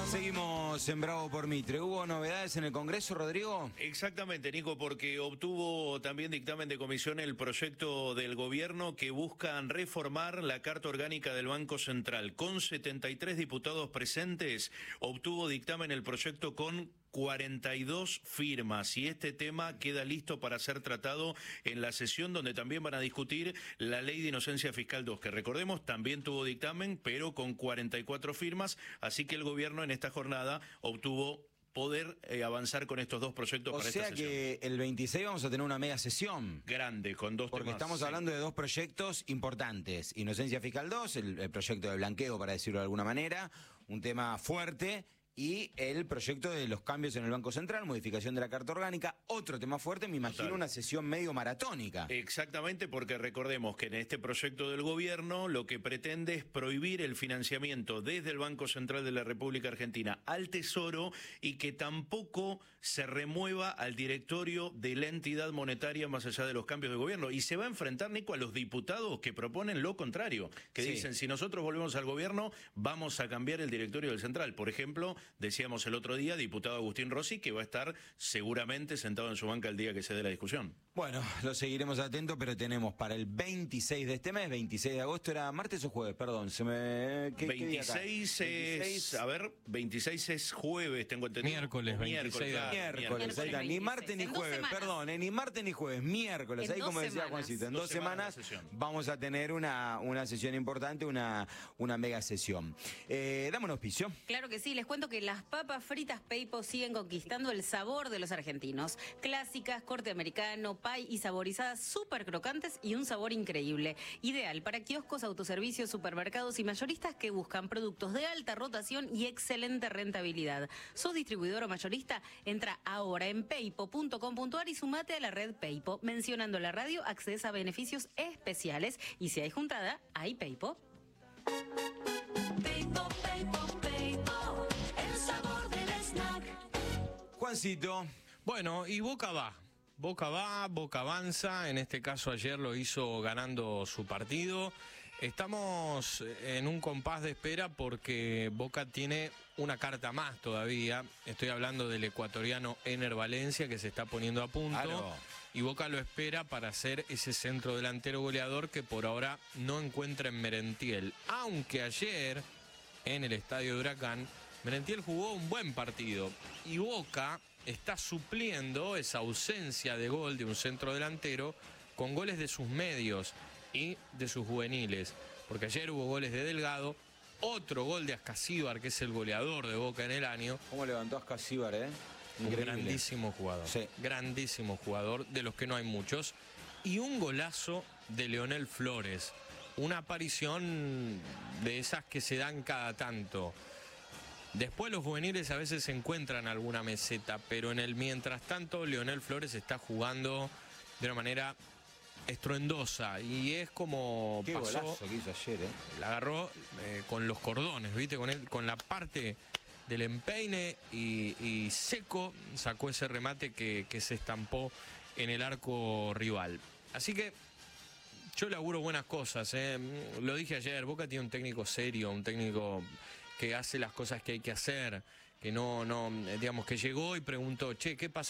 Seguimos en Bravo por Mitre. ¿Hubo novedades en el Congreso, Rodrigo? Exactamente, Nico, porque obtuvo también dictamen de comisión el proyecto del gobierno que buscan reformar la Carta Orgánica del Banco Central. Con 73 diputados presentes, obtuvo dictamen el proyecto con 42 firmas y este tema queda listo para ser tratado en la sesión donde también van a discutir la Ley de Inocencia Fiscal 2, que recordemos también tuvo dictamen, pero con 44 firmas, así que el gobierno en esta jornada obtuvo poder avanzar con estos dos proyectos para esta sesión. O sea que el 26 vamos a tener una mega sesión. Grande, con dos Porque temas. estamos hablando de dos proyectos importantes. Inocencia Fiscal 2, el proyecto de blanqueo, para decirlo de alguna manera, un tema fuerte. Y el proyecto de los cambios en el Banco Central, modificación de la Carta Orgánica, otro tema fuerte, me imagino. Total. Una sesión medio maratónica. Exactamente, porque recordemos que en este proyecto del gobierno lo que pretende es prohibir el financiamiento desde el Banco Central de la República Argentina al Tesoro y que tampoco se remueva al directorio de la entidad monetaria más allá de los cambios de gobierno. Y se va a enfrentar, Nico, a los diputados que proponen lo contrario, que sí. Dicen, si nosotros volvemos al gobierno, vamos a cambiar el directorio del Central. Por ejemplo, decíamos el otro día, diputado Agustín Rossi, que va a estar seguramente sentado en su banca el día que se dé la discusión. Bueno, lo seguiremos atentos, pero tenemos para el 26 de este mes, 26 de agosto, ¿era martes o jueves? Perdón, se me... ¿Qué 26 es... 26? A ver, 26 es jueves, tengo entendido. Miércoles, 26 claro, miércoles, ahí está, ni martes ni jueves, perdón, ni martes ni jueves, miércoles, ahí como decía Juancito, en 2 semanas vamos a tener una sesión importante, una mega sesión. Dame un auspicio. Claro que sí, les cuento que las papas fritas Peipo siguen conquistando el sabor de los argentinos. Clásicas, corte americano, pie y saborizadas súper crocantes y un sabor increíble. Ideal para kioscos, autoservicios, supermercados y mayoristas que buscan productos de alta rotación y excelente rentabilidad. ¿Sos distribuidor o mayorista? Entra ahora en peipo.com.ar y sumate a la red Peipo. Mencionando la radio, accedes a beneficios especiales y si hay juntada, hay Peipo. Peipo, Peipo, Peipo, el sabor del snack. Juancito. Bueno, y Boca va. Boca va, Boca avanza. En este caso ayer lo hizo ganando su partido. Estamos en un compás de espera porque Boca tiene una carta más todavía. Estoy hablando del ecuatoriano Ener Valencia, que se está poniendo a punto. Claro. Y Boca lo espera para ser ese centro delantero goleador que por ahora no encuentra en Merentiel. Aunque ayer, en el estadio de Huracán, Merentiel jugó un buen partido. Y Boca está supliendo esa ausencia de gol de un centro delantero con goles de sus medios y de sus juveniles. Porque ayer hubo goles de Delgado, otro gol de Ascasíbar, que es el goleador de Boca en el año. ¿Cómo levantó Ascasíbar, Un grandísimo jugador, sí. Grandísimo jugador, de los que no hay muchos. Y un golazo de Leonel Flores, una aparición de esas que se dan cada tanto. Después los juveniles a veces encuentran alguna meseta, pero en el mientras tanto Leonel Flores está jugando de una manera estruendosa y es como qué pasó, golazo que hizo ayer, la agarró con los cordones, ¿viste? Con la parte del empeine y seco sacó ese remate que se estampó en el arco rival. Así que yo le auguro buenas cosas, Lo dije ayer, Boca tiene un técnico serio, un técnico que hace las cosas que hay que hacer, que no digamos, que llegó y preguntó, che, ¿qué pasa?